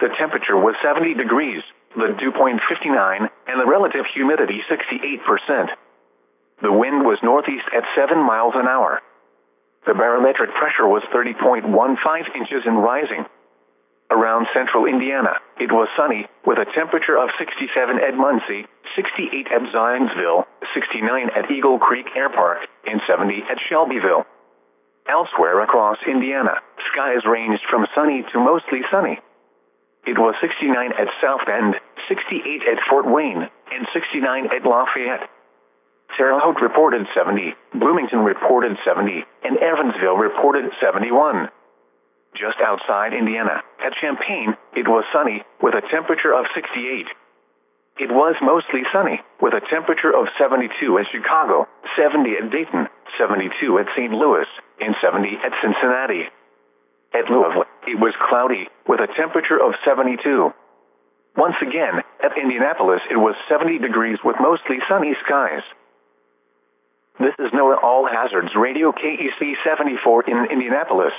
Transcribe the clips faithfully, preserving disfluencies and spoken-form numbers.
The temperature was seventy degrees, the dew point fifty-nine, and the relative humidity sixty-eight percent. The wind was northeast at seven miles an hour. The barometric pressure was thirty point one five inches and rising. Around central Indiana, it was sunny, with a temperature of sixty-seven at Muncie, sixty-eight at Zionsville, sixty-nine at Eagle Creek Air Park, and seventy at Shelbyville. Elsewhere across Indiana, skies ranged from sunny to mostly sunny. It was sixty-nine at South Bend, sixty-eight at Fort Wayne, and sixty-nine at Lafayette. Terre Haute reported seventy, Bloomington reported seventy, and Evansville reported seventy-one. Just outside Indiana, at Champaign, it was sunny, with a temperature of sixty-eight. It was mostly sunny, with a temperature of seventy-two at Chicago, seventy at Dayton, seventy-two at Saint Louis, and seventy at Cincinnati. At Louisville, it was cloudy, with a temperature of seventy-two. Once again, at Indianapolis it was seventy degrees with mostly sunny skies. This is NOAA All Hazards Radio K E C seventy-four in Indianapolis.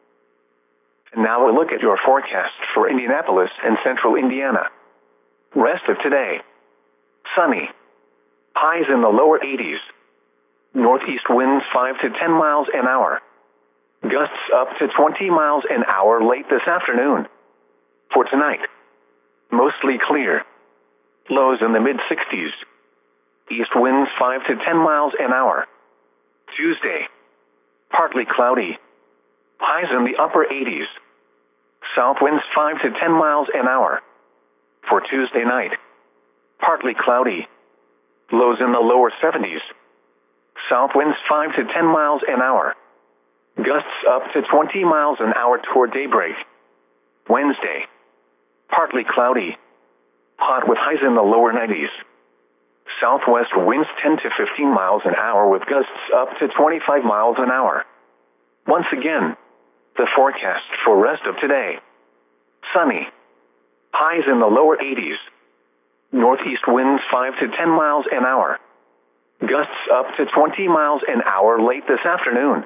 And now a look at your forecast for Indianapolis and central Indiana. Rest of today. Sunny. Highs in the lower eighties. Northeast winds five to ten miles an hour. Gusts up to twenty miles an hour late this afternoon. For tonight. Mostly clear. Lows in the mid sixties. East winds five to ten miles an hour. Tuesday. Partly cloudy. Highs in the upper eighties. South winds five to ten miles an hour. For Tuesday night. Partly cloudy. Lows in the lower seventies. South winds five to ten miles an hour. Gusts up to twenty miles an hour toward daybreak. Wednesday. Partly cloudy. Hot with highs in the lower nineties. Southwest winds ten to fifteen miles an hour with gusts up to twenty-five miles an hour. Once again, the forecast for rest of today. Sunny. Highs in the lower eighties. Northeast winds five to ten miles an hour. Gusts up to twenty miles an hour late this afternoon.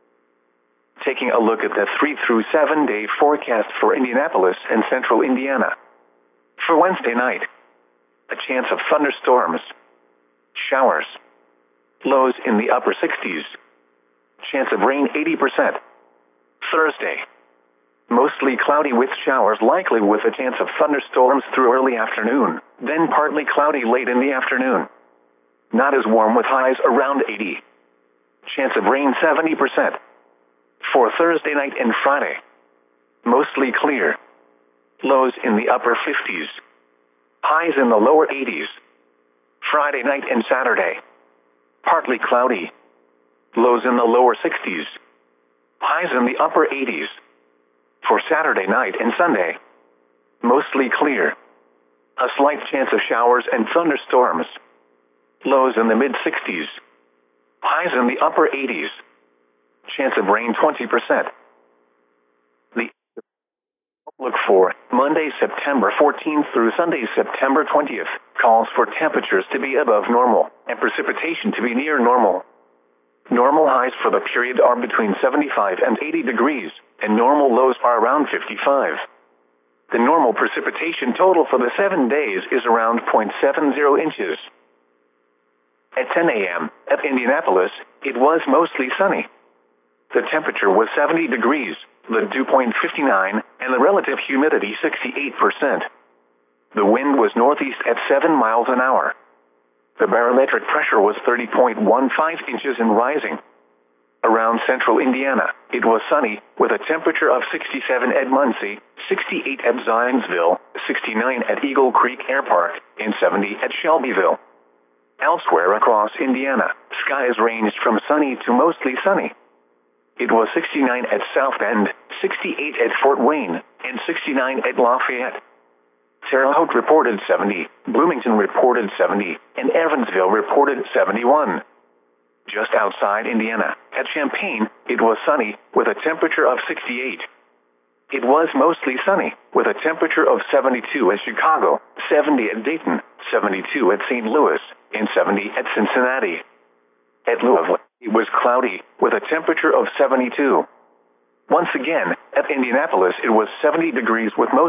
Taking a look at the three through seven day forecast for Indianapolis and central Indiana. For Wednesday night, a chance of thunderstorms. Showers. Lows in the upper sixties. Chance of rain eighty percent. Thursday. Mostly cloudy with showers likely with a chance of thunderstorms through early afternoon, then partly cloudy late in the afternoon. Not as warm with highs around eighty. Chance of rain seventy percent. For Thursday night and Friday. Mostly clear. Lows in the upper fifties. Highs in the lower eighties. Friday night and Saturday. Partly cloudy. Lows in the lower sixties. Highs in the upper eighties. For Saturday night and Sunday. Mostly clear. A slight chance of showers and thunderstorms. Lows in the mid sixties. Highs in the upper eighties. Chance of rain twenty percent. The outlook for Monday, September fourteenth through Sunday, September twentieth, calls for temperatures to be above normal and precipitation to be near normal. Normal highs for the period are between seventy-five and eighty degrees, and normal lows are around fifty-five. The normal precipitation total for the seven days is around zero point seven zero inches. At ten a m at Indianapolis, it was mostly sunny. The temperature was seventy degrees, the dew point fifty-nine, and the relative humidity sixty-eight percent. The wind was northeast at seven miles an hour. The barometric pressure was thirty point one five inches and rising. Around central Indiana, it was sunny, with a temperature of sixty-seven at Muncie, sixty-eight at Zionsville, sixty-nine at Eagle Creek Air Park, and seventy at Shelbyville. Elsewhere across Indiana, skies ranged from sunny to mostly sunny. It was sixty-nine at South Bend, sixty-eight at Fort Wayne, and sixty-nine at Lafayette. Terre Haute reported seventy, Bloomington reported seventy, and Evansville reported seventy-one. Just outside Indiana, at Champaign, it was sunny, with a temperature of sixty-eight. It was mostly sunny, with a temperature of seventy-two at Chicago, seventy at Dayton, seventy-two at Saint Louis, and seventy at Cincinnati. At Louisville, it was cloudy, with a temperature of seventy-two. Once again, at Indianapolis it was seventy degrees with most